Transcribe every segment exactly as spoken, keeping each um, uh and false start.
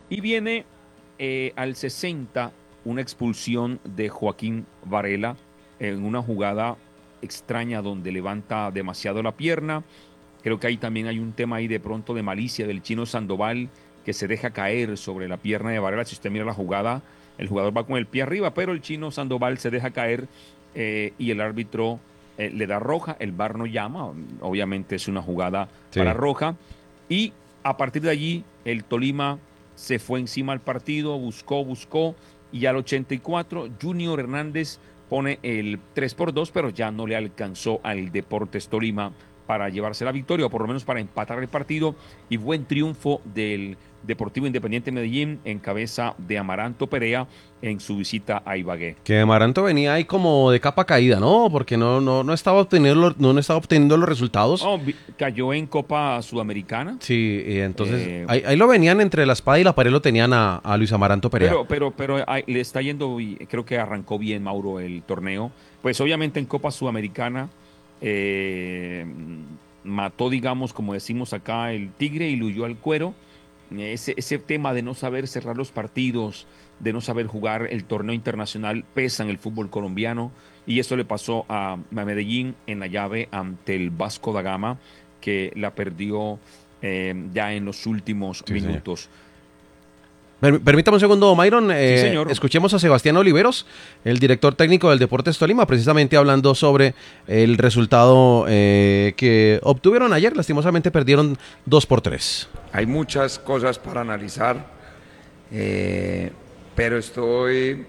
Y viene eh, al sesenta una expulsión de Joaquín Varela en una jugada extraña donde levanta demasiado la pierna. Creo que ahí también hay un tema ahí de pronto de malicia del chino Sandoval que se deja caer sobre la pierna de Varela. Si usted mira la jugada, el jugador va con el pie arriba, pero el chino Sandoval se deja caer eh, y el árbitro eh, le da roja. El V A R no llama, obviamente es una jugada para Sí. roja. Y a partir de allí, el Tolima se fue encima al partido, buscó, buscó, y al ochenta y cuatro, Junior Hernández pone el tres por dos, pero ya no le alcanzó al Deportes Tolima para llevarse la victoria, o por lo menos para empatar el partido, y buen triunfo del Deportivo Independiente Medellín en cabeza de Amaranto Perea en su visita a Ibagué. Que Amaranto venía ahí como de capa caída, ¿no? Porque no, no, no estaba obteniendo, los- no, no estaba obteniendo los resultados. Oh, vi- cayó en Copa Sudamericana, Sí, y entonces eh, ahí, ahí lo venían entre la espada y la pared, lo tenían a, a Luis Amaranto Perea. Pero, pero, pero ay, le está yendo, y creo que arrancó bien Mauro el torneo. Pues obviamente en Copa Sudamericana eh, mató, digamos, como decimos acá, el tigre y le huyó al cuero. Ese, ese tema de no saber cerrar los partidos, de no saber jugar el torneo internacional, pesa en el fútbol colombiano. Y eso le pasó a, a Medellín en la llave ante el Vasco da Gama, que la perdió eh, ya en los últimos Sí, señor. minutos. Per- Permítame un segundo, Myron. Sí, Eh, señor. escuchemos a Sebastián Oliveros, el director técnico del Deportes Tolima, precisamente hablando sobre el resultado eh, que obtuvieron ayer. Lastimosamente perdieron dos por tres. Hay muchas cosas para analizar, eh, pero estoy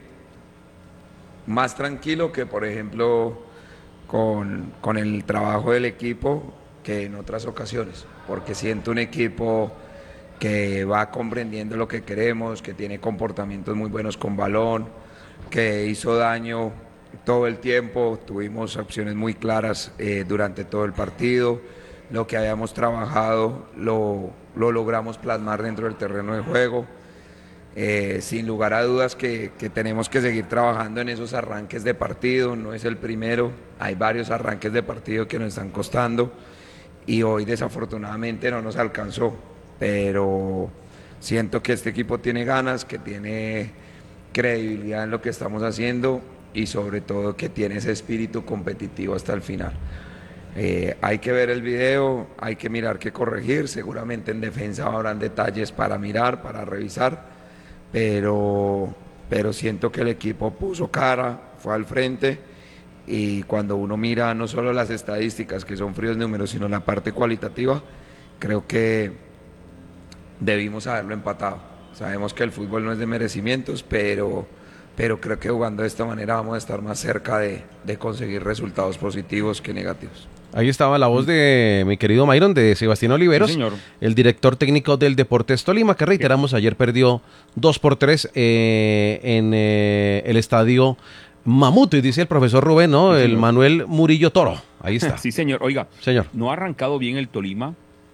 más tranquilo que, por ejemplo, con, con el trabajo del equipo que en otras ocasiones, porque siento un equipo que va comprendiendo lo que queremos, que tiene comportamientos muy buenos con balón, que hizo daño todo el tiempo, tuvimos opciones muy claras eh, durante todo el partido, lo que habíamos trabajado lo, lo logramos plasmar dentro del terreno de juego. Eh, sin lugar a dudas que, que tenemos que seguir trabajando en esos arranques de partido, no es el primero, hay varios arranques de partido que nos están costando y hoy desafortunadamente no nos alcanzó, pero siento que este equipo tiene ganas, que tiene credibilidad en lo que estamos haciendo y sobre todo que tiene ese espíritu competitivo hasta el final. Eh, hay que ver el video, hay que mirar qué corregir, seguramente en defensa habrán detalles para mirar, para revisar, pero, pero siento que el equipo puso cara, fue al frente y cuando uno mira no solo las estadísticas, que son fríos números, sino la parte cualitativa, creo que debimos haberlo empatado. Sabemos que el fútbol no es de merecimientos, pero, pero creo que jugando de esta manera vamos a estar más cerca de, de conseguir resultados positivos que negativos. Ahí estaba la voz de mi querido Myron, de Sebastián Sí, Oliveros, señor. el director técnico del Deportes Tolima, que reiteramos, ayer perdió dos por tres eh, en eh, el estadio Mamut, y dice el profesor Rubén, ¿no? Sí, El señor. Manuel Murillo Toro. Ahí está. Sí, señor. Oiga, Señor. no ha arrancado bien el Tolima.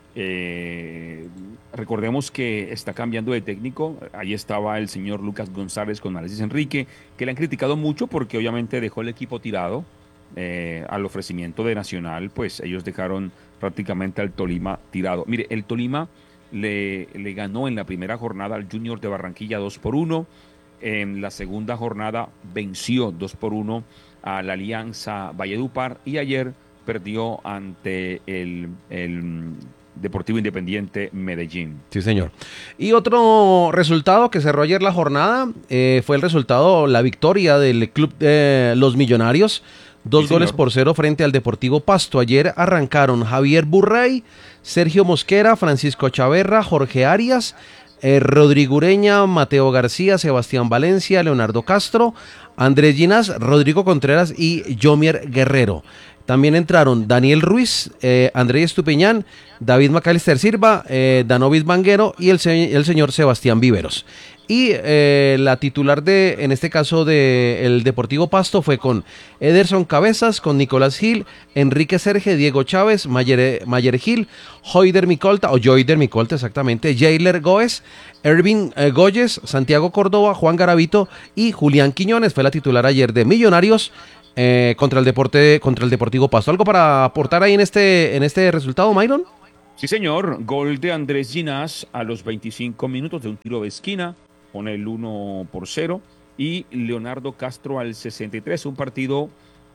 Eh, recordemos que está cambiando de técnico. Ahí estaba el señor Lucas González con Alexis Enrique, que le han criticado mucho porque obviamente dejó el equipo tirado. Eh, al ofrecimiento de Nacional, pues ellos dejaron prácticamente al Tolima tirado. Mire, el Tolima le, le ganó en la primera jornada al Junior de Barranquilla dos por uno. En la segunda jornada venció dos por uno a la Alianza Valledupar y ayer perdió ante el, el Deportivo Independiente Medellín. Sí, señor. Y otro resultado que cerró ayer la jornada eh, fue el resultado, la victoria del club de los Millonarios. Dos Sí, goles señor. por cero frente al Deportivo Pasto. Ayer arrancaron Javier Burray, Sergio Mosquera, Francisco Chaverra, Jorge Arias, eh, Rodrigo Ureña, Mateo García, Sebastián Valencia, Leonardo Castro, Andrés Ginás, Rodrigo Contreras y Yomier Guerrero. También entraron Daniel Ruiz, eh, Andrés Estupiñán, David Macalister Silva, eh, Danovis Banguero y el, se el señor Sebastián Viveros. Y eh, la titular de, en este caso, de el Deportivo Pasto fue con Ederson Cabezas, con Nicolás Gil, Enrique Serge, Diego Chávez, Mayer, Mayer Gil, Joider Micolta, o Joider Micolta exactamente, Jailer Goes, Ervin eh, Goyes, Santiago Córdoba, Juan Garavito y Julián Quiñones. Fue la titular ayer de Millonarios eh, contra el Deporte, contra el Deportivo Pasto. ¿Algo para aportar ahí en este, en este resultado, Myron? Sí, señor. Gol de Andrés Ginás a los veinticinco minutos de un tiro de esquina. Pone el uno por cero. Y Leonardo Castro al sesenta y tres. Un partido,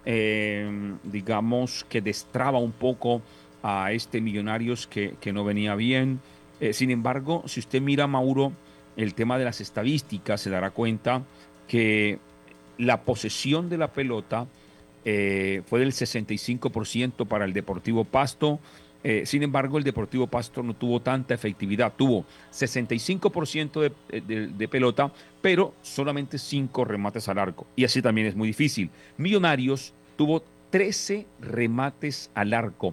eh, digamos, que destraba un poco a este Millonarios que, que no venía bien. Eh, sin embargo, si usted mira, Mauro, el tema de las estadísticas, se dará cuenta que la posesión de la pelota eh, fue del sesenta y cinco por ciento para el Deportivo Pasto. Eh, sin embargo, el Deportivo Pasto no tuvo tanta efectividad. Tuvo sesenta y cinco por ciento de, de, de pelota, pero solamente cinco remates al arco. Y así también es muy difícil. Millonarios tuvo trece remates al arco.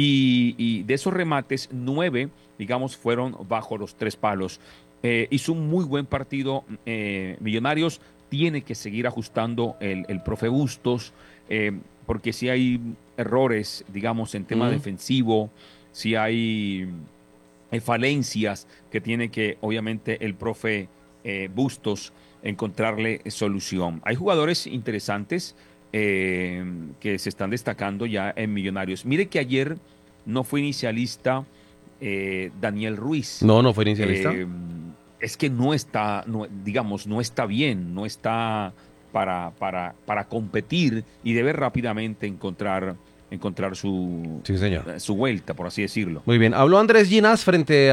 Y, y de esos remates, nueve, digamos, fueron bajo los tres palos. Eh, hizo un muy buen partido eh, Millonarios. Tiene que seguir ajustando el, el profe Bustos, eh, porque si hay errores, digamos, en tema Mm. defensivo, si hay eh, falencias que tiene que, obviamente, el profe eh, Bustos encontrarle solución. Hay jugadores interesantes eh, que se están destacando ya en Millonarios. Mire que ayer no fue inicialista eh, Daniel Ruiz. No, no fue inicialista. Eh, es que no está, no, digamos, no está bien, no está para, para, para competir y debe rápidamente encontrar, encontrar su, Sí, señor. su vuelta, por así decirlo. Muy bien, habló Andrés Ginás frente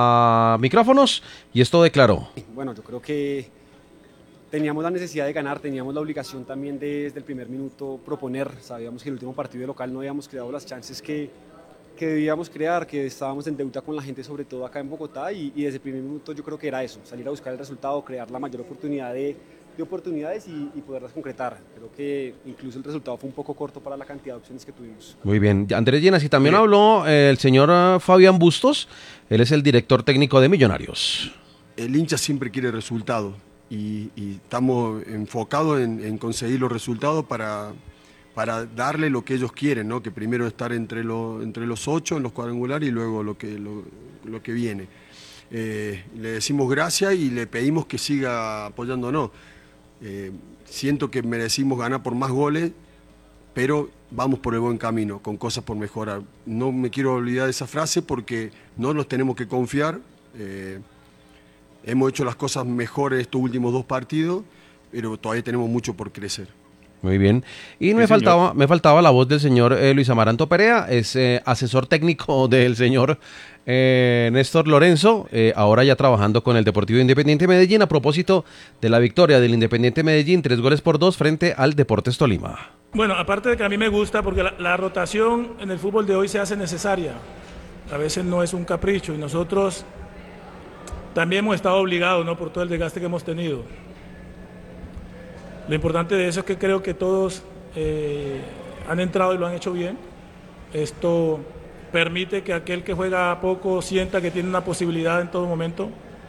a micrófonos y esto declaró. Bueno, yo creo que teníamos la necesidad de ganar, teníamos la obligación también de, desde el primer minuto proponer. Sabíamos que en el último partido de local no habíamos creado las chances que, que debíamos crear, que estábamos en deuda con la gente, sobre todo acá en Bogotá, y, y desde el primer minuto yo creo que era eso, salir a buscar el resultado, crear la mayor oportunidad de, de oportunidades y, y poderlas concretar. Creo que incluso el resultado fue un poco corto para la cantidad de opciones que tuvimos. Muy bien, Andrés Ginás, y también Bien. habló eh, el señor eh, Fabián Bustos, él es el director técnico de Millonarios. El hincha siempre quiere resultados y, y estamos enfocados en, en conseguir los resultados para, para darle lo que ellos quieren, ¿no? Que primero estar entre, lo, entre los ocho en los cuadrangulares y luego lo que, lo, lo que viene. Eh, le decimos gracias y le pedimos que siga apoyándonos. Eh, siento que merecimos ganar por más goles, pero vamos por el buen camino, con cosas por mejorar. No me quiero olvidar de esa frase porque no nos tenemos que confiar. Eh, hemos hecho las cosas mejores estos últimos dos partidos, pero todavía tenemos mucho por crecer. Muy bien. Y me, señor. faltaba, me faltaba la voz del señor eh, Luis Amaranto Perea, es eh, asesor técnico del señor eh, Néstor Lorenzo, eh, ahora ya trabajando con el Deportivo Independiente Medellín, a propósito de la victoria del Independiente Medellín, tres goles por dos frente al Deportes Tolima. Bueno, aparte de que a mí me gusta, porque la, la rotación en el fútbol de hoy se hace necesaria. A veces no es un capricho y nosotros también hemos estado obligados, ¿no?, por todo el desgaste que hemos tenido. Lo importante de eso es que creo que todos eh, han entrado y lo han hecho bien. Esto permite que aquel que juega poco sienta que tiene una posibilidad en todo momento.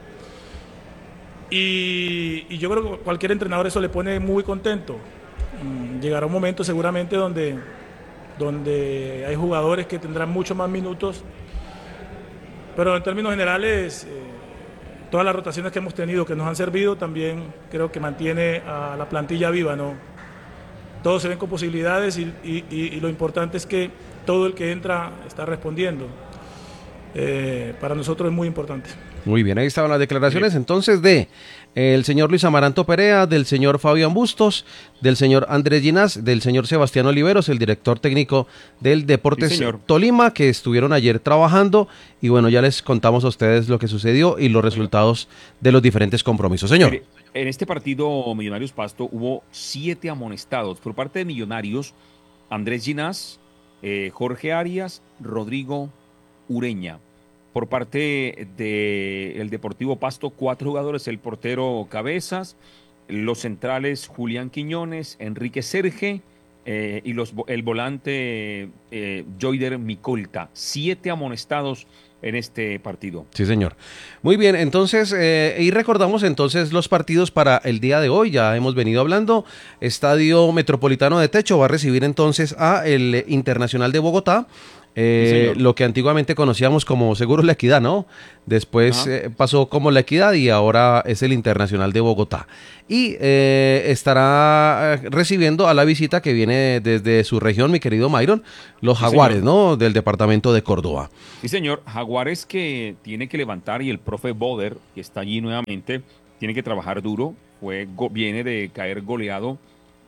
Y, y yo creo que cualquier entrenador eso le pone muy contento. Mm, Llegará un momento seguramente donde, donde hay jugadores que tendrán mucho más minutos. Pero en términos generales, eh, todas las rotaciones que hemos tenido, que nos han servido, también creo que mantiene a la plantilla viva, ¿no? Todos se ven con posibilidades y, y, y, y lo importante es que todo el que entra está respondiendo. Eh, para nosotros es muy importante. Muy bien, ahí estaban las declaraciones entonces de el señor Luis Amaranto Perea, del señor Fabián Bustos, del señor Andrés Ginás, del señor Sebastián Oliveros, el director técnico del Deportes Sí, señor. Tolima, que estuvieron ayer trabajando y bueno, ya les contamos a ustedes lo que sucedió y los resultados de los diferentes compromisos. Señor. Mire, en este partido Millonarios Pasto hubo siete amonestados. Por parte de Millonarios, Andrés Ginás, eh, Jorge Arias, Rodrigo Ureña. Por parte del Deportivo Pasto, cuatro jugadores, el portero Cabezas, los centrales Julián Quiñones, Enrique Serge eh, y los, el volante eh, Joider Micolta. Siete amonestados en este partido. Sí, señor. Muy bien, entonces, eh, y recordamos entonces los partidos para el día de hoy, ya hemos venido hablando. Estadio Metropolitano de Techo va a recibir entonces a el Internacional de Bogotá. Eh, Sí, lo que antiguamente conocíamos como Seguros La Equidad, ¿no? Después eh, pasó como La Equidad y ahora es el Internacional de Bogotá. Y eh, estará eh, recibiendo a la visita que viene desde su región, mi querido Myron, los Sí, Jaguares, señor. ¿no? Del departamento de Córdoba. Sí, señor. Jaguares que tiene que levantar y el profe Boder, que está allí nuevamente, tiene que trabajar duro. Fue, go- viene de caer goleado.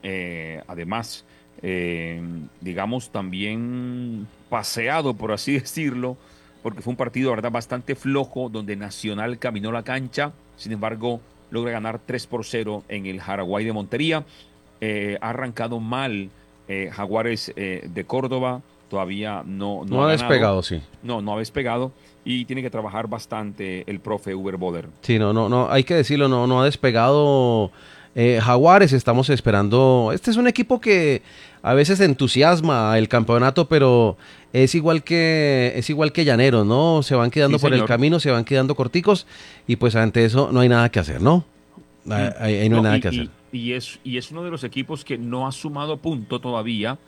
eh, además, eh, digamos, también paseado, por así decirlo, porque fue un partido, la verdad, bastante flojo, donde Nacional caminó la cancha. Sin embargo, logra ganar tres por cero en el Jaraguay de Montería. Eh, ha arrancado mal eh, Jaguares eh, de Córdoba. Todavía no, no No ha ha ganado. despegado, sí. No, no ha despegado y tiene que trabajar bastante el profe Uber Boder. Sí, no, no, no, hay que decirlo, no, no ha despegado eh, Jaguares, estamos esperando. Este es un equipo que a veces entusiasma el campeonato, pero es igual que es igual que Llaneros, ¿no? Se van quedando Sí, por el señor. camino, se van quedando corticos y pues ante eso no hay nada que hacer, ¿no? Ahí, ahí- ahí no hay No, nada y, que hacer. y- y es, y es uno de los equipos que no ha sumado punto todavía.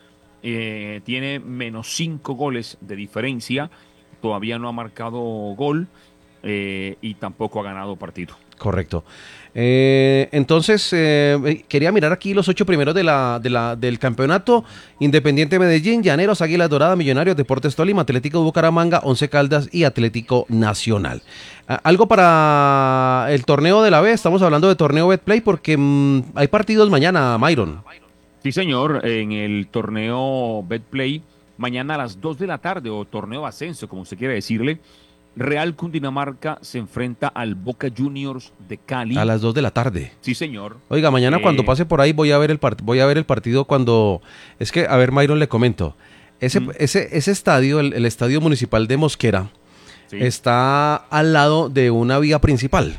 Eh, tiene menos cinco goles de diferencia. Todavía no ha marcado gol eh, y tampoco ha ganado partido. Correcto. Eh, entonces, eh, quería mirar aquí los ocho primeros de la, de la, del campeonato. Independiente Medellín, Llaneros, Águilas Doradas, Millonarios, Deportes Tolima, Atlético Bucaramanga, Once Caldas y Atlético Nacional. Ah, algo para el torneo de la B, estamos hablando de torneo Betplay porque mm, hay partidos mañana, Myron. Sí, señor, en el torneo Betplay, mañana a las dos de la tarde, o torneo ascenso, como usted quiera decirle, Real Cundinamarca se enfrenta al Boca Juniors de Cali. A las dos de la tarde. Sí, señor. Oiga, mañana Eh, cuando pase por ahí voy a ver el part- voy a ver el partido cuando es que a ver Myron le comento. Ese, Mm. ese, ese estadio, el, el estadio municipal de Mosquera, sí. está al lado de una vía principal.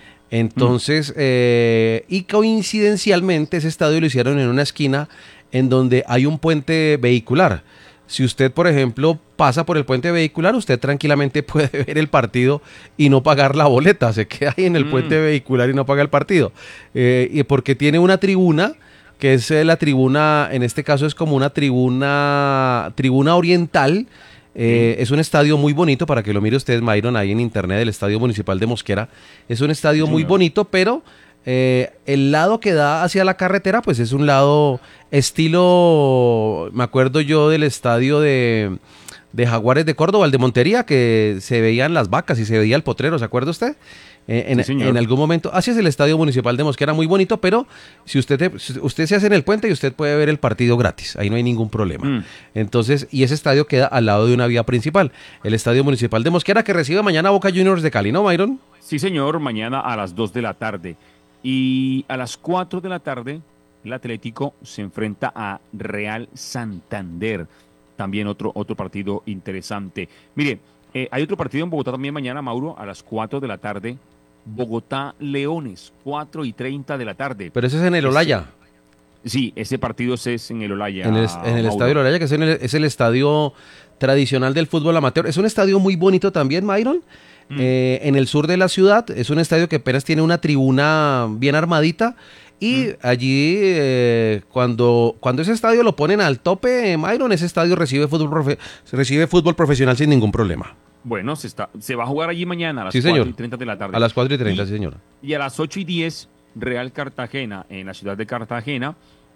Entonces, eh, y coincidencialmente ese estadio lo hicieron en una esquina en donde hay un puente vehicular. Si usted, por ejemplo, pasa por el puente vehicular, usted tranquilamente puede ver el partido y no pagar la boleta. Se queda ahí en el Mm. puente vehicular y no paga el partido. Eh, y porque tiene una tribuna, que es eh, la tribuna, en este caso es como una tribuna, tribuna oriental. Eh, es un estadio muy bonito, para que lo mire usted, Myron, ahí en internet, el Estadio Municipal de Mosquera. Es un estadio Sí, muy señor. bonito, pero eh, el lado que da hacia la carretera, pues es un lado estilo, me acuerdo yo del estadio de, de Jaguares de Córdoba, el de Montería, que se veían las vacas y se veía el potrero, ¿se acuerda usted? Eh, en, Sí, señor. en algún momento, así es el Estadio Municipal de Mosquera, muy bonito, pero si usted, te- si usted se hace en el puente y usted puede ver el partido gratis, ahí no hay ningún problema. Mm. Entonces, y ese estadio queda al lado de una vía principal, el Estadio Municipal de Mosquera, que recibe mañana a Boca Juniors de Cali, ¿no, Myron? Sí, señor, mañana a las dos de la tarde. Y a las cuatro de la tarde, el Atlético se enfrenta a Real Santander. También otro, otro partido interesante. Mire, eh, hay otro partido en Bogotá también mañana, Mauro, a las cuatro de la tarde. Bogotá Leones, cuatro y treinta de la tarde. Pero ese es en el Ese- Olaya, Sí, ese partido es en el Olaya. en el, en el Mauro. Estadio del Olaya, que es, en el, es el estadio tradicional del fútbol amateur. Es un estadio muy bonito también, Myron. Mm. Eh, en el sur de la ciudad, es un estadio que apenas tiene una tribuna bien armadita. Y allí, eh, cuando, cuando ese estadio lo ponen al tope, eh, Myron, ese estadio recibe fútbol, profe- recibe fútbol profesional sin ningún problema. Bueno, se, está, se va a jugar allí mañana a las Sí, cuatro señor. y treinta de la tarde. A las cuatro y treinta, Y- sí, señor. Y a las ocho y diez, Real Cartagena, en la ciudad de Cartagena,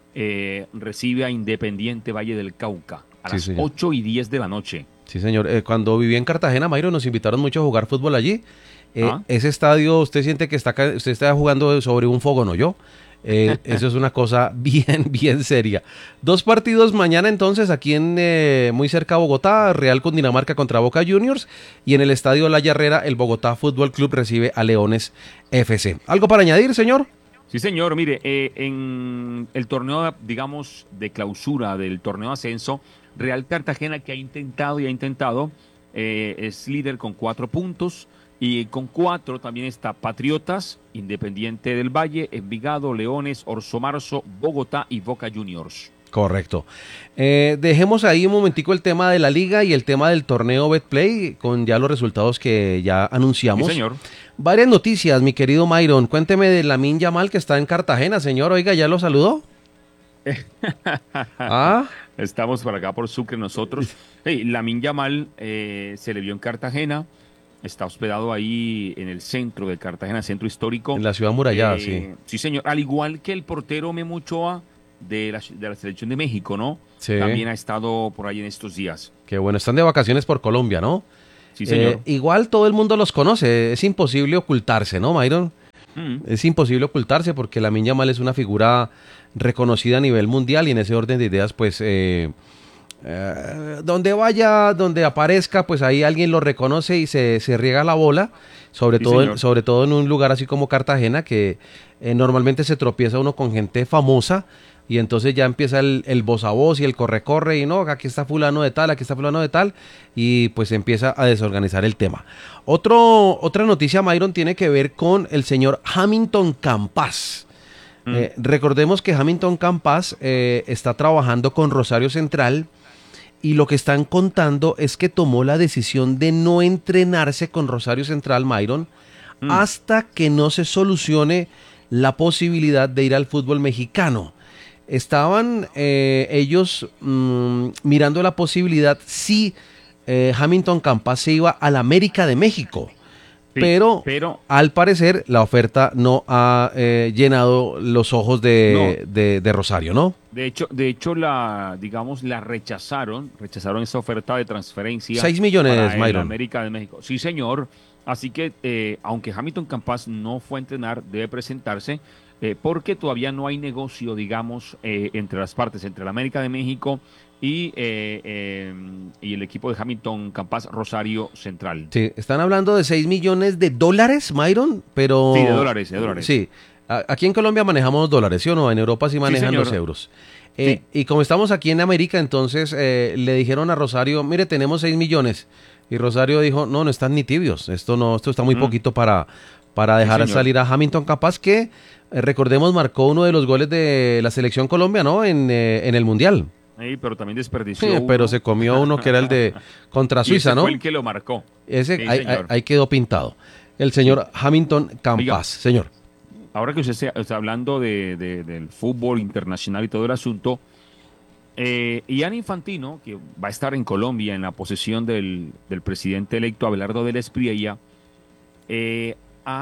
eh, recibe a Independiente Valle del Cauca a Sí, las señor. ocho y diez de la noche. Sí, señor. Eh, cuando viví en Cartagena, Mayro, nos invitaron mucho a jugar fútbol allí. Eh, Ah. Ese estadio, usted siente que está, ca- usted está jugando sobre un fogón, ¿no? Yo. Eh, eso es una cosa bien, bien seria. Dos partidos mañana entonces aquí en eh, muy cerca a Bogotá, Real Cundinamarca contra Boca Juniors, y en el estadio La Yarrera el Bogotá Fútbol Club recibe a Leones F C. ¿Algo para añadir, señor? Sí, señor. Mire, eh, en el torneo, digamos, de clausura del torneo ascenso, Real Cartagena, que ha intentado y ha intentado, eh, es líder con cuatro puntos. Y con cuatro también está Patriotas, Independiente del Valle, Envigado, Leones, Orso Marzo, Bogotá y Boca Juniors. Correcto. Eh, dejemos ahí un momentico el tema de la liga y el tema del torneo Betplay con ya los resultados que ya anunciamos. Sí, señor. Varias noticias, mi querido Myron. Cuénteme de Lamine Yamal que está en Cartagena, señor. Oiga, ¿ya lo saludó? ¿Ah? Estamos por acá por Sucre nosotros. Hey, Lamine Yamal eh, se le vio en Cartagena, está hospedado ahí en el centro de Cartagena, centro histórico. En la ciudad amurallada, sí. Eh, sí, señor. Al igual que el portero Memo Ochoa de la, de la selección de México, ¿no? Sí. También ha estado por ahí en estos días. Qué bueno, están de vacaciones por Colombia, ¿no? Sí, señor. Eh, igual todo el mundo los conoce, es imposible ocultarse, ¿no, Myron? Mm. Es imposible ocultarse porque Lamine Yamal es una figura reconocida a nivel mundial y en ese orden de ideas, pues, eh, eh, donde vaya, donde aparezca, pues ahí alguien lo reconoce y se, se riega la bola, sobre, Sí, todo, en, señor. sobre todo en un lugar así como Cartagena, que eh, normalmente se tropieza uno con gente famosa y entonces ya empieza el, el voz a voz y el corre-corre y no, aquí está fulano de tal, aquí está fulano de tal y pues empieza a desorganizar el tema. Otro, otra noticia, Myron, tiene que ver con el señor Hamilton Campas. Mm. Eh, recordemos que Hamilton Campas eh, está trabajando con Rosario Central y lo que están contando es que tomó la decisión de no entrenarse con Rosario Central, Myron, Mm. hasta que no se solucione la posibilidad de ir al fútbol mexicano. Estaban eh, ellos mmm, mirando la posibilidad si eh, Hamilton Campas se iba al América de México. Sí, pero, pero al parecer la oferta no ha eh, llenado los ojos de, No. de, de Rosario, ¿no? de hecho, de hecho la, digamos, la rechazaron, rechazaron esa oferta de transferencia. Seis millones, para el Myron. América de México. Sí, señor. Así que, eh, aunque Hamilton Campas no fue a entrenar, debe presentarse, eh, porque todavía no hay negocio, digamos, eh, entre las partes, entre el América de México y, eh, eh, y el equipo de Hamilton Campas Rosario Central. Sí, están hablando de seis millones de dólares, Myron, pero... Sí, de dólares, de dólares. Sí, A- aquí en Colombia manejamos dólares, ¿sí o no? En Europa sí manejan señor. los euros. Eh, Y como estamos aquí en América, entonces eh, le dijeron a Rosario, mire, tenemos seis millones. Y Rosario dijo, no, no están ni tibios, esto no, esto está muy Mm. poquito para, para dejar señor. salir a Hamilton Campas, que eh, recordemos marcó uno de los goles de la selección Colombia, ¿no? En, eh, en el Mundial. Sí, pero también desperdició. Sí, pero uno. se comió uno que era el de contra Y Suiza, ese ¿no? fue el que lo marcó. Ese Sí, ahí, ahí- señor. ahí quedó pintado. El señor Hamilton Campas, Oiga. señor. Ahora que usted está, está hablando de, de- del fútbol internacional y todo el asunto, eh, Gianni Infantino, que va a estar en Colombia en la posesión del, del presidente electo Abelardo del Espriella, eh,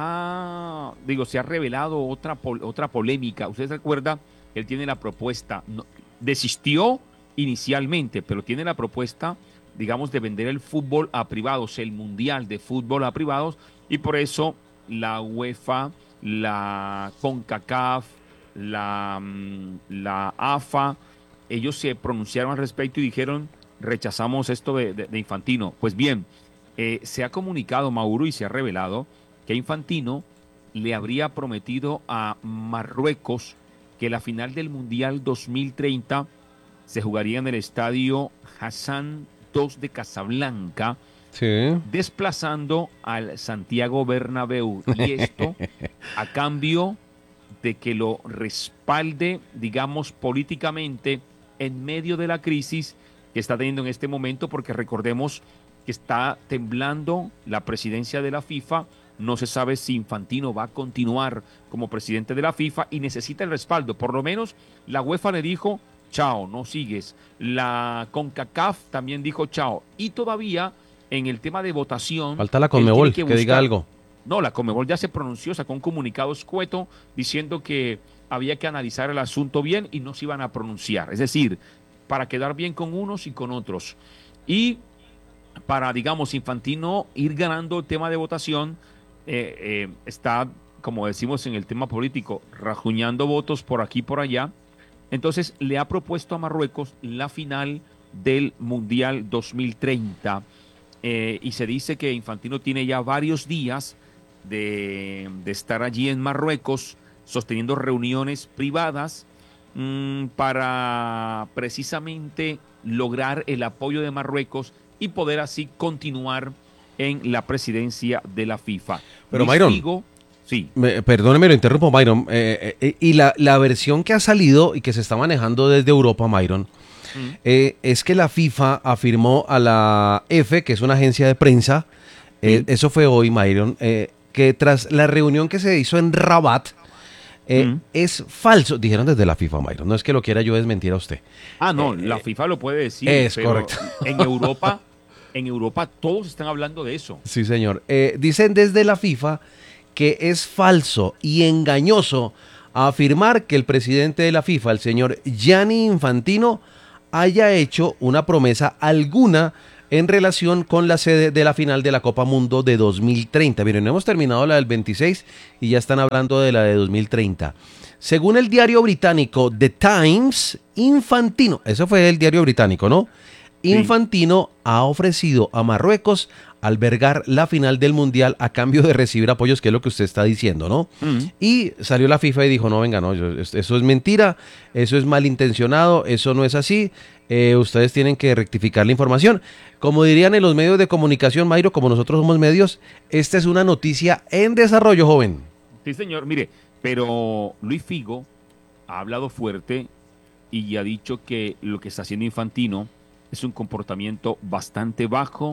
ha, digo, se ha revelado otra, pol- otra polémica. Usted se acuerda, él tiene la propuesta, no- desistió inicialmente, pero tiene la propuesta, digamos, de vender el fútbol a privados, el mundial de fútbol a privados, y por eso la UEFA, la CONCACAF, la, mm, la AFA, ellos se pronunciaron al respecto y dijeron, rechazamos esto de, de- de Infantino. Pues bien, eh, se ha comunicado, Mauro, y se ha revelado que Infantino le habría prometido a Marruecos que la final del Mundial dos mil treinta se jugaría en el estadio Hassan dos de Casablanca, Sí. desplazando al Santiago Bernabéu. Y esto a cambio de que lo respalde, digamos, políticamente en medio de la crisis que está teniendo en este momento, porque recordemos que está temblando la presidencia de la FIFA. No se sabe si Infantino va a continuar como presidente de la FIFA y necesita el respaldo. Por lo menos la UEFA le dijo, chao, no sigues. La CONCACAF también dijo, chao. Y todavía en el tema de votación... Falta la él tiene Conmebol, que, diga buscar- algo. No, la Conmebol ya se pronunció, sacó un comunicado escueto diciendo que había que analizar el asunto bien y no se iban a pronunciar. Es decir, para quedar bien con unos y con otros. Y para, digamos, Infantino ir ganando el tema de votación, eh, eh, está, como decimos en el tema político, rajuñando votos por aquí y por allá. Entonces le ha propuesto a Marruecos la final del Mundial dos mil treinta. Eh, y se dice que Infantino tiene ya varios días de, de estar allí en Marruecos sosteniendo reuniones privadas mmm, para precisamente lograr el apoyo de Marruecos y poder así continuar en la presidencia de la FIFA. Pero, Luis Myron, Figo, sí. Me, perdóneme, lo interrumpo, Myron. Eh, eh, y la, la versión que ha salido y que se está manejando desde Europa, Myron, Mm. eh, es que la FIFA afirmó a la F, que es una agencia de prensa, eh, Sí. eso fue hoy, Myron, eh, que tras la reunión que se hizo en Rabat, Eh, Mm. Es falso, dijeron desde la FIFA, Mayron, no es que lo quiera yo desmentir a usted. Ah, no, Eh, la FIFA lo puede decir. es pero correcto. En Europa, en Europa todos están hablando de eso. Sí, señor. Eh, dicen desde la FIFA que es falso y engañoso afirmar que el presidente de la FIFA, el señor Gianni Infantino, haya hecho una promesa alguna en relación con la sede de la final de la Copa Mundo de dos mil treinta. Miren, hemos terminado la del veintiséis y ya están hablando de la de dos mil treinta. Según el diario británico The Times, Infantino, eso fue el diario británico, ¿no? Infantino ha ofrecido a Marruecos albergar la final del Mundial a cambio de recibir apoyos, que es lo que usted está diciendo, ¿no? Mm. Y salió la FIFA y dijo, no, venga, no, yo- es- eso es mentira, eso es malintencionado, eso no es así, eh, ustedes tienen que rectificar la información. Como dirían en los medios de comunicación, Mayro, como nosotros somos medios, esta es una noticia en desarrollo, joven. Sí, señor. Mire, pero Luis Figo ha hablado fuerte y ha dicho que lo que está haciendo Infantino es un comportamiento bastante bajo,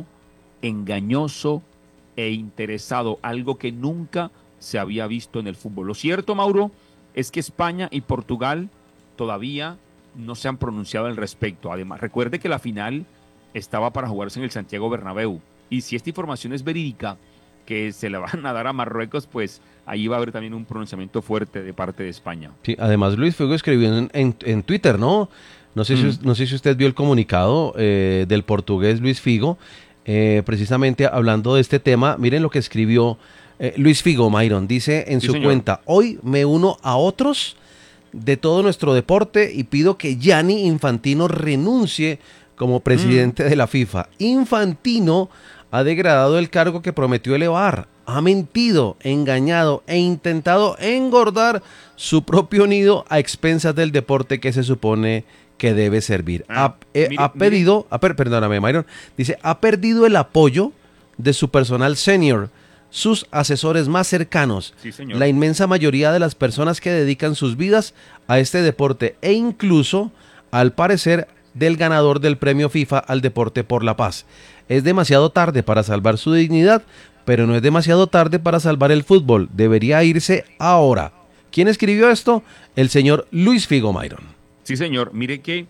engañoso e interesado, algo que nunca se había visto en el fútbol. Lo cierto, Mauro, es que España y Portugal todavía no se han pronunciado al respecto. Además, recuerde que la final estaba para jugarse en el Santiago Bernabéu. Y si esta información es verídica, que se la van a dar a Marruecos, pues ahí va a haber también un pronunciamiento fuerte de parte de España. Sí, además Luis Figo escribió en, en- en Twitter, ¿no? No sé, Mm. si, no sé si usted vio el comunicado eh, del portugués Luis Figo, eh, precisamente hablando de este tema. Miren lo que escribió eh, Luis Figo, Mayron. Dice en Sí, su señor. cuenta, hoy me uno a otros de todo nuestro deporte y pido que Gianni Infantino renuncie como presidente de la FIFA. Infantino ha degradado el cargo que prometió elevar, ha mentido, engañado e intentado engordar su propio nido a expensas del deporte que se supone que debe servir. Ah, ha, eh, mire- ha pedido, ha per- perdóname, Myron, dice, ha perdido el apoyo de su personal senior, sus asesores más cercanos, Sí, señor. la inmensa mayoría de las personas que dedican sus vidas a este deporte e incluso, al parecer, del ganador del premio FIFA al deporte por la paz. Es demasiado tarde para salvar su dignidad, pero no es demasiado tarde para salvar el fútbol. Debería irse ahora. ¿Quién escribió esto? El señor Luis Figo, Myron. Sí, señor. Mire que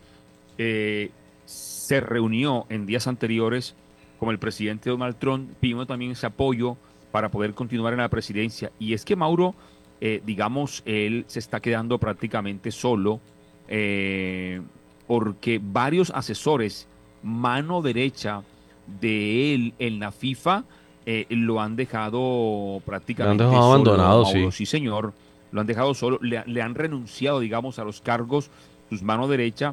eh, se reunió en días anteriores con el presidente Donald Trump, pidiendo también ese apoyo para poder continuar en la presidencia. Y es que Mauro, eh, digamos, él se está quedando prácticamente solo eh, porque varios asesores, mano derecha de él en la FIFA, eh, lo han dejado prácticamente Lo han dejado solo, abandonado, Mauro. sí. Sí, señor. Lo han dejado solo, le, le han renunciado, digamos, a los cargos, sus manos derecha.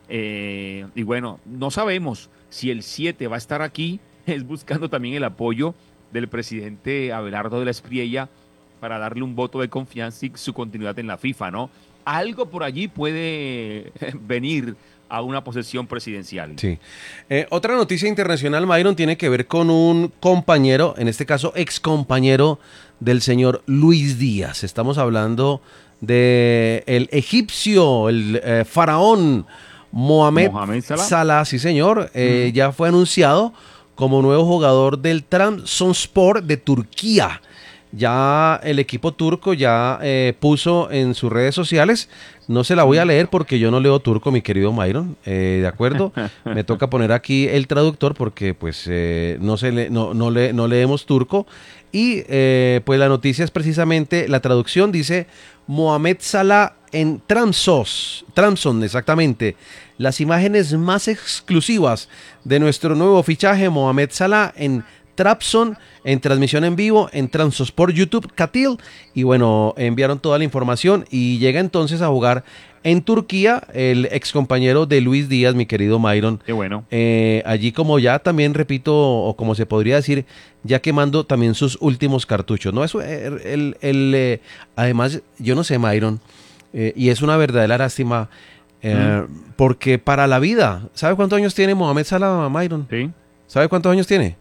eh, y bueno, no sabemos si el siete va a estar aquí, es buscando también el apoyo del presidente Abelardo de la Espriella para darle un voto de confianza y su continuidad en la FIFA, ¿no? Algo por allí puede venir a una posesión presidencial. Sí. Eh, otra noticia internacional, Myron, tiene que ver con un compañero, en este caso ex compañero del señor Luis Díaz. Estamos hablando de el egipcio, el eh, faraón Mohamed, Mohamed Salah. Salah, sí señor, eh, Mm. ya fue anunciado como nuevo jugador del Trabzonspor de Turquía. Ya el equipo turco ya eh, puso en sus redes sociales, no se la voy a leer porque yo no leo turco, mi querido Myron, eh, ¿de acuerdo? Me toca poner aquí el traductor porque pues eh, no, se le, no, no, le, no leemos turco. Y eh, pues la noticia es precisamente, la traducción dice, Mohamed Salah en Trabzon, Trabzon, exactamente. Las imágenes más exclusivas de nuestro nuevo fichaje, Mohamed Salah en Trabzon, en transmisión en vivo, en Trabzonspor YouTube, Katil, y bueno, enviaron toda la información y llega entonces a jugar en Turquía el ex compañero de Luis Díaz, mi querido Myron. Qué bueno. Eh, allí como ya también repito, o como se podría decir, ya quemando también sus últimos cartuchos, ¿no? Eso, el, el, el, eh, además, yo no sé, Myron, eh, y es una verdadera lástima, eh, mm. porque para la vida, ¿sabe cuántos años tiene Mohamed Salah, Myron? Sí. ¿Sabe cuántos años tiene?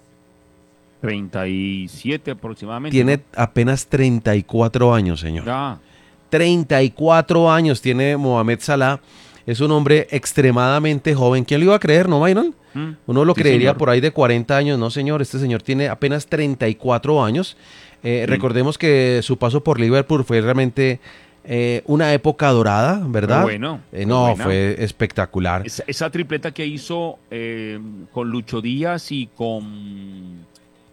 treinta y siete aproximadamente. Tiene ¿no? apenas treinta y cuatro años, señor. Ah, treinta y cuatro años tiene Mohamed Salah. Es un hombre extremadamente joven. ¿Quién lo iba a creer, no, Myron? mm, Uno lo sí, creería señor. por ahí de cuarenta años. No, señor, este señor tiene apenas treinta y cuatro años. Eh, Sí. Recordemos que su paso por Liverpool fue realmente eh, una época dorada, ¿verdad? Fue bueno, Eh, fue no, buena. fue espectacular. Esa, esa tripleta que hizo eh, con Lucho Díaz y con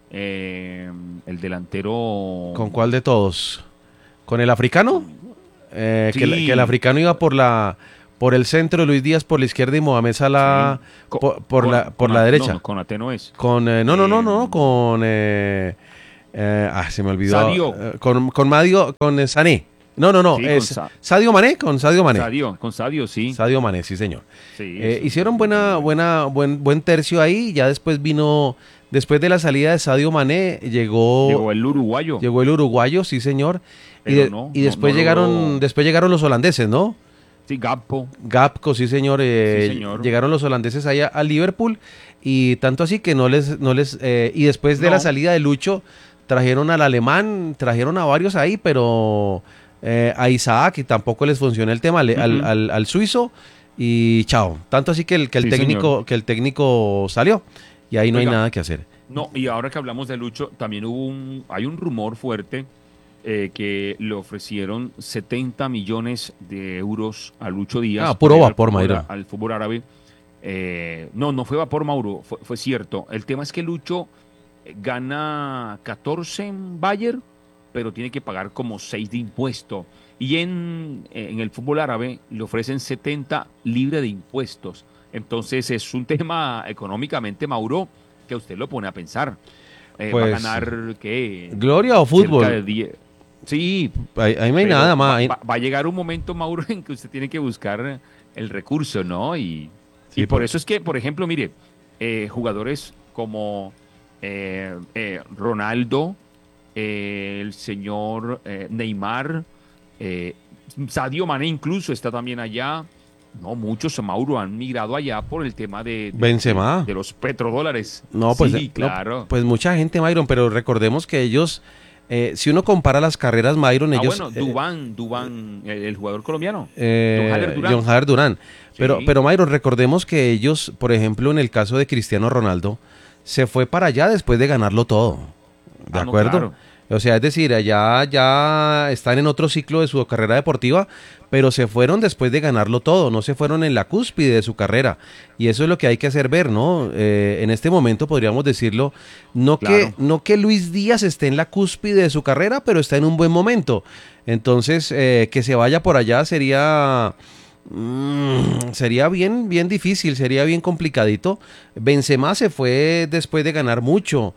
eh, el delantero. ¿Con cuál de todos? ¿Con el africano? Eh, que, el- Sí. que el africano iba por la por el centro, Luis Díaz por la izquierda y Mohamed Salah Sí. Co- por, por con- la, por con la A- derecha. No, no, con Ate no es. Con, eh, no, no, no, Eh, no, con... eh, eh, ah, se me olvidó. Sadio. Eh, con, con Madio, con eh, Sané. No, no, no, Sí, con es Sa- Sadio Mané, con Sadio Mané. Sadio, con Sadio, sí. Sadio Mané, sí, señor. Sí, Eh, sí, hicieron sí, buena, sí. buena, buen, buen tercio ahí. Ya después vino, después de la salida de Sadio Mané, llegó, Llegó el uruguayo. llegó el uruguayo, sí, señor. Y, Pero de- no, y no- después no llegaron, logró- después llegaron los holandeses, ¿no? Sí, Gappo. Gapco, sí señor, eh, Sí, señor. llegaron los holandeses allá a Liverpool y tanto así que no les, no les, eh, y después de No. la salida de Lucho trajeron al alemán, trajeron a varios ahí, pero eh, a Isaac y tampoco les funcionó el tema, al, al, Ujú. al- al suizo y chao, tanto así que el, que el Sí, técnico, señor. que el técnico salió y ahí no hay Oiga. nada que hacer. No, y ahora que hablamos de Lucho, también hubo un, hay un rumor fuerte eh, que le ofrecieron setenta millones de euros a Lucho Díaz. Ah, puro por ir al vapor, fútbol- Mayra. Al fútbol árabe. Eh, no, no fue vapor, Mauro, fue, fue cierto. El tema es que Lucho eh, gana catorce en Bayern, pero tiene que pagar como seis de impuesto. Y en, en el fútbol árabe le ofrecen setenta libre de impuestos. Entonces es un tema económicamente, Mauro, que usted lo pone a pensar. Eh, va a Pues, ganar, ¿qué? ¿Gloria o Cerca de fútbol? diez. Sí, Ahí, ahí no hay pero nada más. Va, ahí- va- va a llegar un momento, Mauro, en que usted tiene que buscar el recurso, ¿no? Y, Sí, y por por- eso es que, por ejemplo, mire, eh, jugadores como eh, eh, Ronaldo, eh, el señor eh, Neymar, eh, Sadio Mané incluso está también allá. No, muchos, Mauro, han migrado allá por el tema de, de- Benzema. de, de los petrodólares. No, pues, sí, eh, no, claro. pues mucha gente, Myron, pero recordemos que ellos, eh, si uno compara las carreras, Myron, ah, ellos... bueno, eh, Dubán, Dubán, el, el jugador colombiano. eh, John Hader Durán. John Hader Durán. Pero, Sí. pero Myron, recordemos que ellos, por ejemplo, en el caso de Cristiano Ronaldo, se fue para allá después de ganarlo todo. ¿De Ah, no, acuerdo? claro. O sea, es decir, allá ya están en otro ciclo de su carrera deportiva, pero se fueron después de ganarlo todo, no se fueron en la cúspide de su carrera. Y eso es lo que hay que hacer ver, ¿no? Eh, en este momento podríamos decirlo, no, Claro. que, no que Luis Díaz esté en la cúspide de su carrera, pero está en un buen momento. Entonces, eh, que se vaya por allá sería... Mm, sería bien, bien difícil, sería bien complicadito. Benzema se fue después de ganar mucho.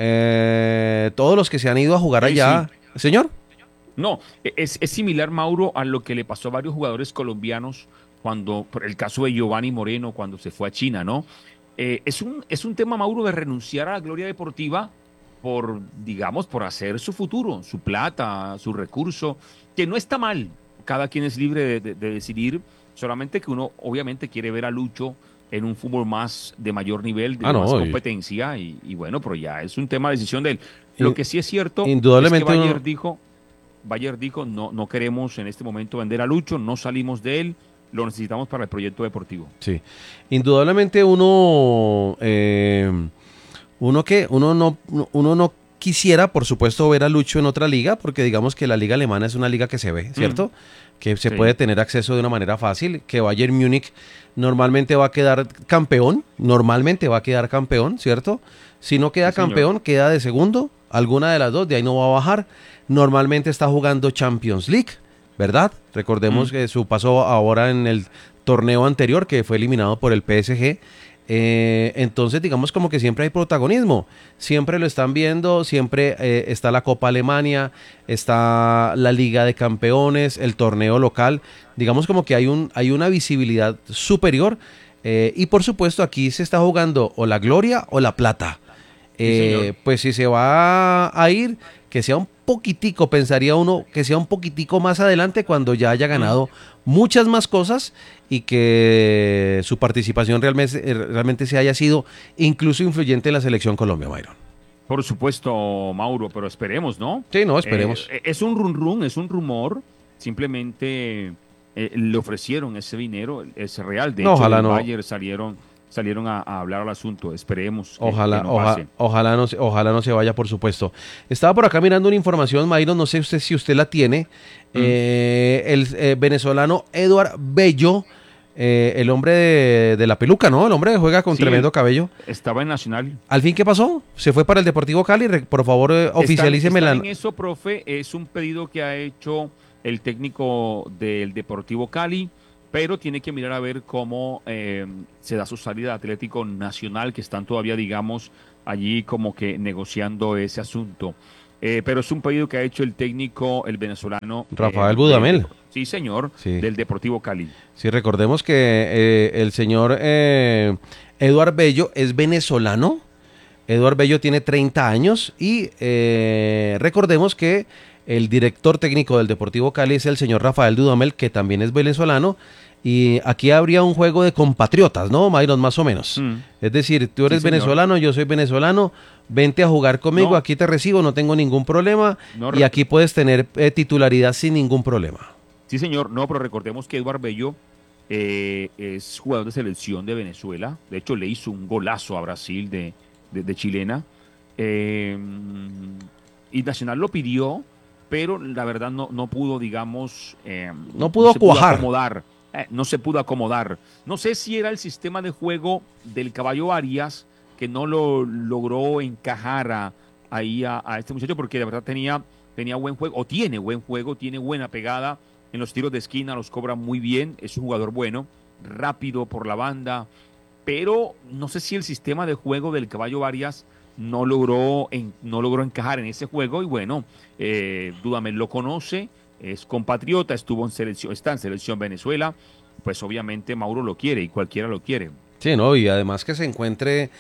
Eh, todos los que se han ido a jugar Ay, allá. Señor, No, e, es, es similar, Mauro, a lo que le pasó a varios jugadores colombianos cuando, por el caso de Giovanni Moreno, cuando se fue a China, ¿no? Eh, es un, es un tema, Mauro, de renunciar a la gloria deportiva por, digamos, por hacer su futuro, su plata, su recurso, que no está mal. Cada quien es libre de, de- de decidir, solamente que uno obviamente quiere ver a Lucho en un fútbol más de mayor nivel, de Ah, no, más y- competencia, y, y bueno, pero ya es un tema de decisión de él. Lo In- que sí es cierto indudablemente es que uno- Bayer dijo, Bayer dijo, no, no queremos en este momento vender a Lucho, no salimos de él, lo necesitamos para el proyecto deportivo. sí. Indudablemente uno. eh, uno que. Uno no, uno no quisiera, por supuesto, ver a Lucho en otra liga, porque digamos que la liga alemana es una liga que se ve, ¿cierto? Que se Sí. puede tener acceso de una manera fácil, que Bayern Múnich normalmente va a quedar campeón, normalmente va a quedar campeón, ¿cierto? Si no queda Sí, señor. campeón, queda de segundo, alguna de las dos, de ahí no va a bajar. Normalmente está jugando Champions League, ¿verdad? Recordemos Mm. que su paso ahora en el torneo anterior, que fue eliminado por el P S G. Eh, entonces, digamos como que siempre hay protagonismo, siempre lo están viendo, siempre eh, está la Copa Alemania, está la Liga de Campeones, el torneo local, digamos como que hay, un, hay una visibilidad superior eh, y por supuesto aquí se está jugando o la gloria o la plata. Eh, señor. pues si se va a ir, que sea un poquitico, pensaría uno, que sea un poquitico más adelante cuando ya haya ganado muchas más cosas y que su participación realmente, eh, realmente se haya sido incluso influyente en la selección Colombia, Byron. Por supuesto, Mauro, pero esperemos, ¿no? Sí, no, esperemos. Eh, es un run run, es un rumor, simplemente eh, le ofrecieron ese dinero, es real. De No, hecho, ojalá del no. Bayern salieron, salieron a, a hablar al asunto. Esperemos que, Ojalá, que no oja- pase. ojalá, no, se- ojalá no se vaya, por supuesto. Estaba por acá mirando una información, Mayron, no sé usted si usted la tiene. Eh, el eh, venezolano Eduard Bello, eh, el hombre de, de la peluca, ¿no? El hombre que juega con Sí, tremendo él cabello. Estaba en Nacional. ¿Al fin qué pasó? ¿Se fue para el Deportivo Cali? Re- Por favor, eh, oficialíceme Están, la... están en eso, profe. Es un pedido que ha hecho el técnico del Deportivo Cali, pero tiene que mirar a ver cómo eh, se da su salida a Atlético Nacional, que están todavía, digamos, allí como que negociando ese asunto. Eh, pero es un pedido que ha hecho el técnico, el venezolano. Rafael eh, Dudamel. del- sí, señor, Sí. del Deportivo Cali. Sí, recordemos que eh, el señor eh, Eduard Bello es venezolano. Eduard Bello tiene treinta años y eh, recordemos que el director técnico del Deportivo Cali es el señor Rafael Dudamel, que también es venezolano. Y aquí habría un juego de compatriotas, ¿no, Mayron? Más o menos. Mm. Es decir, tú eres Sí, señor. venezolano, yo soy venezolano, vente a jugar conmigo, No. aquí te recibo, no tengo ningún problema. No, y aquí puedes tener eh, titularidad sin ningún problema. Sí, señor. No, pero recordemos que Eduard Bello eh, es jugador de selección de Venezuela. De hecho, le hizo un golazo a Brasil de, de, de chilena. Eh, y Nacional lo pidió, pero la verdad no, no pudo, digamos... eh, No pudo se cuajar. acomodar. Eh, no se pudo acomodar. No sé si era el sistema de juego del Caballo Arias que no lo logró encajar a, ahí a, a este muchacho, porque de verdad tenía, tenía buen juego, o tiene buen juego, tiene buena pegada en los tiros de esquina, los cobra muy bien, es un jugador bueno, rápido por la banda, pero no sé si el sistema de juego del Caballo Arias no logró, en, no logró encajar en ese juego, y bueno, eh, Dudamel lo conoce, es compatriota, estuvo en selección, está en selección Venezuela, pues obviamente Mauro lo quiere y cualquiera lo quiere. Sí, ¿no? Y además que se encuentre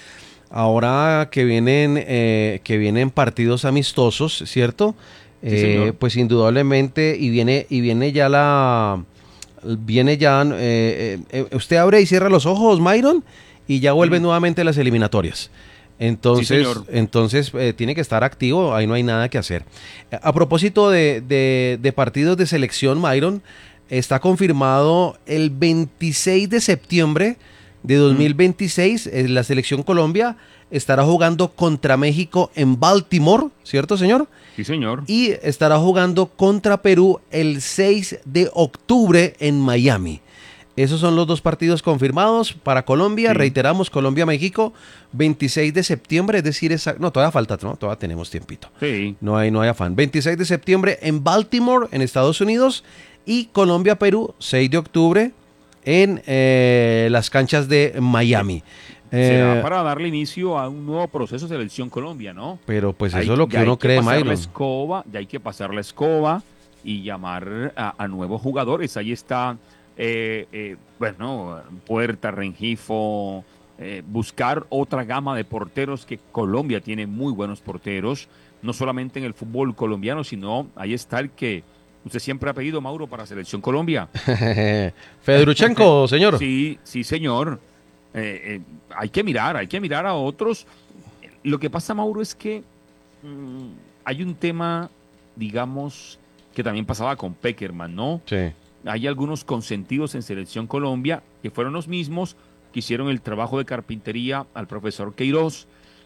ahora que vienen, eh, que vienen partidos amistosos, ¿cierto? Sí, Eh, señor. pues indudablemente, y viene, y viene ya la, viene ya, eh, eh, eh, usted abre y cierra los ojos, Myron, y ya vuelven Mm. nuevamente las eliminatorias. Entonces, Sí, señor. entonces eh, tiene que estar activo, ahí no hay nada que hacer. A propósito de, de, de partidos de selección, Myron, está confirmado el veintiséis de septiembre de dos mil veintiséis, eh, la selección Colombia estará jugando contra México en Baltimore, ¿cierto, señor? Sí, señor. Y estará jugando contra Perú el seis de octubre en Miami. Esos son los dos partidos confirmados para Colombia. Sí. Reiteramos, Colombia-México, veintiséis de septiembre, es decir, esa, no, todavía falta, no, todavía tenemos tiempito. Sí. No hay, no hay afán. veintiséis de septiembre en Baltimore, en Estados Unidos, y Colombia-Perú, seis de octubre en eh, las canchas de Miami. Será Eh, para darle inicio a un nuevo proceso de selección Colombia, ¿no? pero pues Hay- eso es lo que ya hay uno cree, pasar la Myron. escoba, ya hay que pasar la escoba y llamar a, a nuevos jugadores. Ahí está, eh, eh, bueno, Puerta, Rengifo, eh, buscar otra gama de porteros, que Colombia tiene muy buenos porteros, no solamente en el fútbol colombiano, sino ahí está el que usted siempre ha pedido, Mauro, para Selección Colombia. Fedruchenko, señor. Sí, sí, señor. Eh, eh, hay que mirar, hay que mirar a otros. Lo que pasa, Mauro, es que mm, hay un tema, digamos, que también pasaba con Peckerman, ¿no? Sí. Hay algunos consentidos en Selección Colombia que fueron los mismos que hicieron el trabajo de carpintería al profesor Queiroz.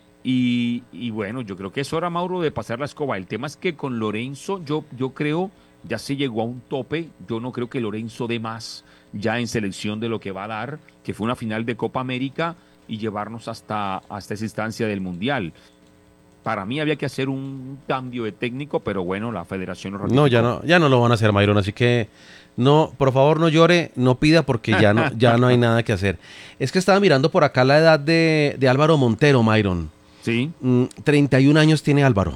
Y, y bueno, yo creo que es hora, Mauro, de pasar la escoba. El tema es que con Lorenzo, yo, yo creo, ya se llegó a un tope. Yo no creo que Lorenzo dé más ya en selección de lo que va a dar, que fue una final de Copa América y llevarnos hasta, hasta esa instancia del Mundial. Para mí había que hacer un cambio de técnico, pero bueno, la federación lo No, ratificó. ya no, ya no lo van a hacer, Myron, así que no, por favor no llore, no pida porque ya no, ya no hay nada que hacer. Es que estaba mirando por acá la edad de, de Álvaro Montero, Myron. Sí, Mm, treinta y un años tiene Álvaro.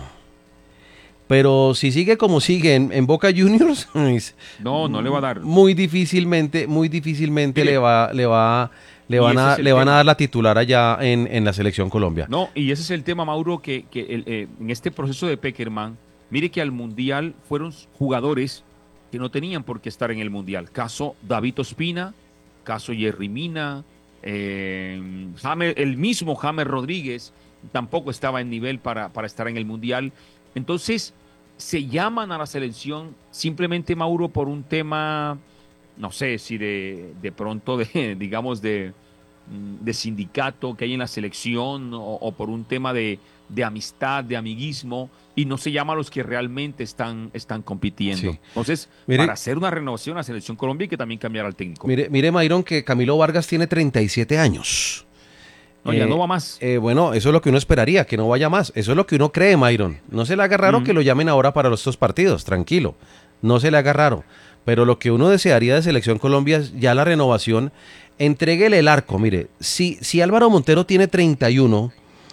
Pero si sigue como sigue en, en Boca Juniors, no, no le va a dar. muy difícilmente, muy difícilmente Mire, le va, le va, le y van ese a, es el le van a tema. dar la titular allá en, en la selección Colombia. No, y ese es el tema, Mauro, que, que el, eh, en este proceso de Peckerman, mire que al Mundial fueron jugadores que no tenían por qué estar en el Mundial. Caso David Ospina, caso Jerry Mina, eh, James- el mismo James Rodríguez tampoco estaba en nivel para, para estar en el Mundial. Entonces, se llaman a la selección simplemente, Mauro, por un tema, no sé si de, de pronto, de, digamos, de de sindicato que hay en la selección o, o por un tema de, de amistad, de amiguismo, y no se llama a los que realmente están, están compitiendo. Sí. Entonces, Mire, para hacer una renovación a la selección Colombia hay que también cambiar al técnico. Mire, mire Mayron, que Camilo Vargas tiene treinta y siete años. No, ya Eh, no va más. eh, bueno, eso es lo que uno esperaría, que no vaya más. Eso es lo que uno cree, Mayron. No se le haga raro Ujú. que lo llamen ahora para estos partidos, tranquilo. No se le haga raro. Pero lo que uno desearía de Selección Colombia es ya la renovación. Entréguele el arco. Mire, si, si Álvaro Montero tiene treinta y uno,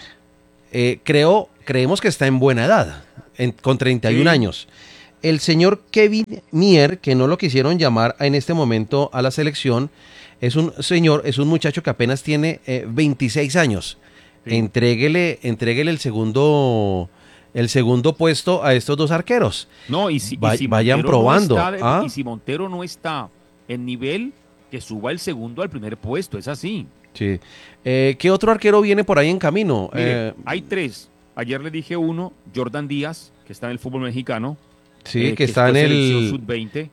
eh, creo, creemos que está en buena edad, en- con treinta y uno Sí. años. El señor Kevin Mier, que no lo quisieron llamar en este momento a la selección, es un señor, es un muchacho que apenas tiene eh, veintiséis años. Sí. Entréguele, entréguele el segundo, el segundo puesto a estos dos arqueros. No, y si, y Va- si vayan Montero no probando, está de- ¿ah? y si Montero no está en nivel, que suba el segundo al primer puesto, es así. Sí. Eh, ¿Qué otro arquero viene por ahí en camino? Mire, Eh, hay tres. Ayer le dije uno, Jordan Díaz, que está en el fútbol mexicano. sí, eh, que está en fue selección el... sub veinte.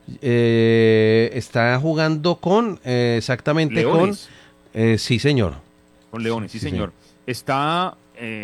eh, está jugando con, eh, exactamente Leones. con... eh, sí, señor. Con Leones, sí, Sí, señor. Está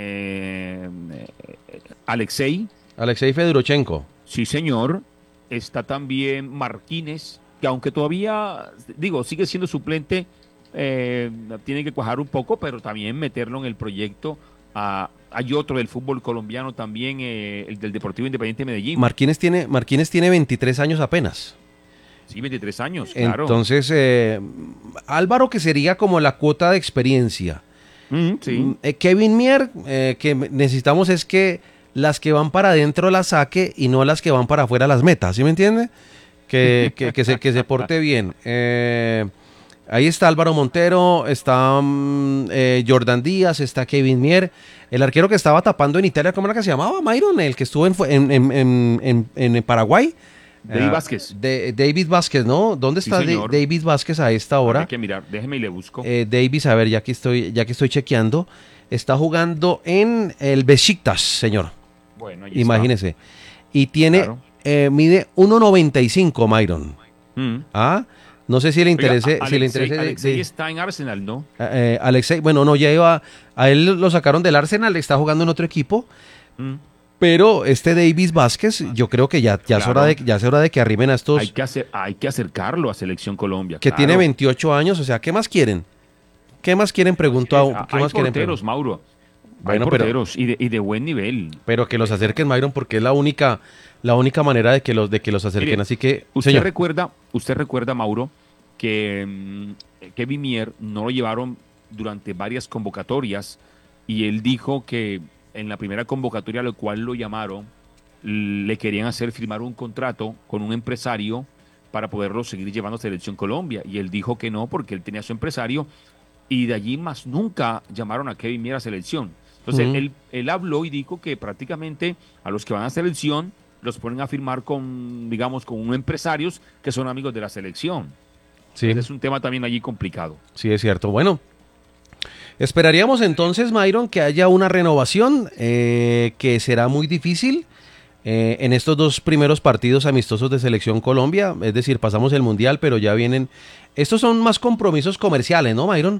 eh, eh, Alexei, Alexei Fedorchenko. sí, señor. Está también Martínez, que aunque todavía, digo, sigue siendo suplente, eh, tiene que cuajar un poco, pero también meterlo en el proyecto. Ah, hay otro del fútbol colombiano también, eh, el del Deportivo Independiente de Medellín. Martínez tiene, Martínez tiene veintitrés años apenas. Sí, veintitrés años, claro. Entonces, eh, Álvaro, que sería como la cuota de experiencia. Mm, sí. Mm, eh, Kevin Mier, eh, que necesitamos es que las que van para adentro las saque y no las que van para afuera las meta, ¿sí me entiende? Que, que, que se, que se porte bien. Eh, ahí está Álvaro Montero, está mm, eh, Jordan Díaz, está Kevin Mier, el arquero que estaba tapando en Italia, ¿cómo era que se llamaba? Myron, el que estuvo en, en, en, en, en- en Paraguay. David Ah, Vázquez. de, David Vázquez, ¿no? ¿Dónde Sí, está Da- señor. David Vázquez a esta hora? Hay que mirar, déjeme y le busco. Eh, Davis, a ver, ya que estoy, ya que estoy chequeando, está jugando en el Besiktas, señor. Bueno, ahí está. Imagínese. Y tiene, Claro. eh, mide uno noventa y cinco, Myron. Mm. Ah, no sé si le Oiga, interese, a- si le Alexei- interese de- Alexei de- está en Arsenal, ¿no? eh, Alexei, bueno, no, ya iba, a él lo sacaron del Arsenal, está jugando en otro equipo, Mm. pero este Davis Vázquez, yo creo que ya, ya, es, Claro. hora de, ya es hora de que arrimen a estos, Hay que, hacer, hay que acercarlo a Selección Colombia. que claro. tiene veintiocho años, o sea, ¿qué más quieren? ¿Qué más quieren? Pregunto Eh, a, ¿qué hay más quieren? porteros, pregunto? Mauro. Bueno, hay pero- porteros y, de, y de buen nivel. Pero que los acerquen, Myron, porque es la única, la única manera de que los, de que los acerquen. Mire, Así que, Usted señor, recuerda, usted recuerda, Mauro, que mm, Kevin Mier no lo llevaron durante varias convocatorias y él dijo que en la primera convocatoria a la cual lo llamaron, le querían hacer firmar un contrato con un empresario para poderlo seguir llevando a Selección Colombia. Y él dijo que no, porque él tenía su empresario, y de allí más nunca llamaron a Kevin Mier a selección. Entonces, Ujú. él, él habló y dijo que prácticamente a los que van a selección los ponen a firmar con, digamos, con unos empresarios que son amigos de la selección. sí, Entonces, es un tema también allí complicado. sí es cierto. Bueno, esperaríamos entonces, Myron, que haya una renovación eh, que será muy difícil eh, en estos dos primeros partidos amistosos de Selección Colombia. Es decir, pasamos el Mundial, pero ya vienen... Estos son más compromisos comerciales, ¿no, Myron?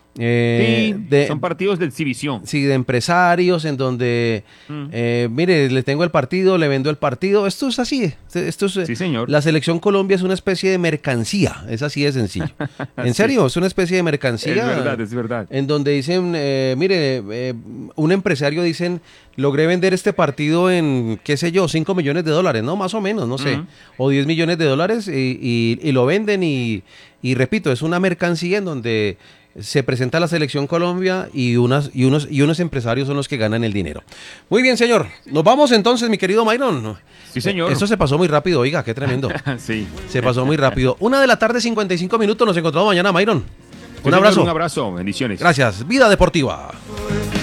Eh, Sí, de- son partidos de exhibición. Sí, de empresarios en donde, Mm. eh, mire, le tengo el partido, le vendo el partido. Esto es así. Esto es, eh, Sí, señor. La Selección Colombia es una especie de mercancía. Es así de sencillo. En Sí. serio, es una especie de mercancía. Es verdad, es verdad. En donde dicen, eh, mire, eh, un empresario dicen, logré vender este partido en, qué sé yo, cinco millones de dólares, ¿no? Más o menos, no sé. Ujú. O diez millones de dólares y, y- y lo venden y, y repito, es una mercancía en donde se presenta la Selección Colombia y, unas, y, unos, y unos empresarios son los que ganan el dinero. Muy bien, señor. Nos vamos entonces, mi querido Myron. Sí, señor. Esto se pasó muy rápido, oiga, qué tremendo. Sí. Se pasó muy rápido. Una de la tarde, cincuenta y cinco minutos. Nos encontramos mañana, Myron. Sí, Un señor, abrazo. Un abrazo. Bendiciones. Gracias. Vida Deportiva.